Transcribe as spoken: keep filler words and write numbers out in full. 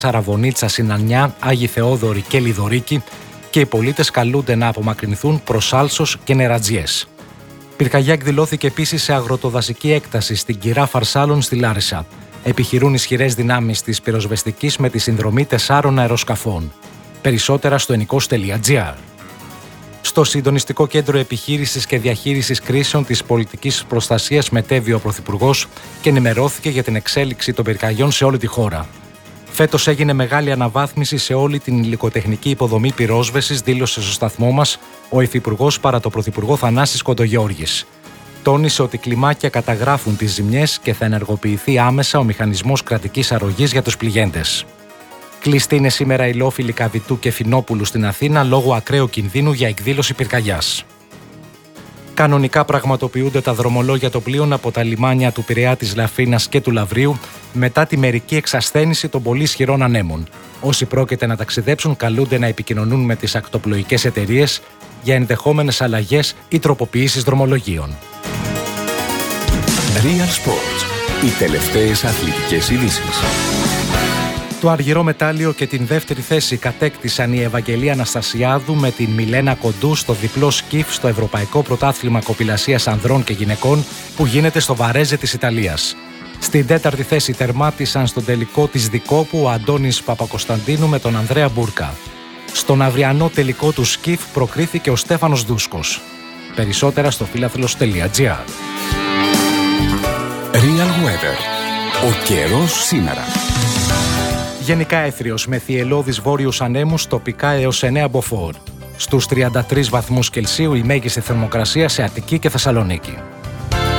Αραβωνίτσα, Συνανιά, Άγιοι Θεόδωροι και Λιδωρίκη και οι πολίτες καλούνται να απομακρυνθούν προς Άλσος και Νερατζιές. Πυρκαγιά εκδηλώθηκε επίσης σε αγροτοδασική έκταση στην Κυρά Φαρσάλων στη Λάρισα. Επιχειρούν ισχυρές δυνάμεις της πυροσβεστικής με τη συνδρομή τεσσάρων αεροσκαφών. Περισσότερα στο ενικός τελεία τζι άρ. Στο Συντονιστικό Κέντρο Επιχείρησης και Διαχείρισης Κρίσεων της Πολιτικής Προστασίας μετέβη ο Πρωθυπουργός και ενημερώθηκε για την εξέλιξη των πυρκαγιών σε όλη τη χώρα. Φέτος έγινε μεγάλη αναβάθμιση σε όλη την υλικοτεχνική υποδομή πυρόσβεσης, δήλωσε στο σταθμό μας ο Υφυπουργός παρά το Πρωθυπουργό Θανάσης Κοντογιώργης. Τόνισε ότι κλιμάκια καταγράφουν τις ζημιές και θα ενεργοποιηθεί άμεσα ο μηχανισμός κρατικής αρρωγής για τους πληγέντες. Κλειστή είναι σήμερα η Λόφιλη Καβιτού και Φινόπουλου στην Αθήνα λόγω ακραίου κινδύνου για εκδήλωση πυρκαγιάς. Κανονικά πραγματοποιούνται τα δρομολόγια των πλοίων από τα λιμάνια του Πειραιά, της Λαφίνας και του Λαβρίου μετά τη μερική εξασθένηση των πολύ ισχυρών ανέμων. Όσοι πρόκειται να ταξιδέψουν καλούνται να επικοινωνούν με τις ακτοπλοϊκές εταιρείες για ενδεχόμενες αλλαγές ή τροποποιήσεις δρομολογίων. Real Sports. Οι τελευταίες αθλητικές ειδήσεις. Το αργυρό μετάλλιο και την δεύτερη θέση κατέκτησαν η Ευαγγελία Αναστασιάδου με την Μιλένα Κοντού στο διπλό σκιφ στο Ευρωπαϊκό Πρωτάθλημα Κοπηλασίας Ανδρών και Γυναικών που γίνεται στο Βαρέζε της Ιταλίας. Στην τέταρτη θέση τερμάτισαν στον τελικό της Δικόπου ο Αντώνης Παπακοσταντίνου με τον Ανδρέα Μπούρκα. Στον αυριανό τελικό του σκιφ προκρίθηκε ο Στέφανος Δούσκος. Περισσότερα στο φίλαθλος τελεία τζι άρ. Real Weather. Ο καιρός σήμερα. Γενικά έθριος με θυελλώδεις βόρειους ανέμους, τοπικά έως εννέα μποφόρ. Στους τριάντα τρεις βαθμούς Κελσίου η μέγιστη θερμοκρασία σε Αττική και Θεσσαλονίκη.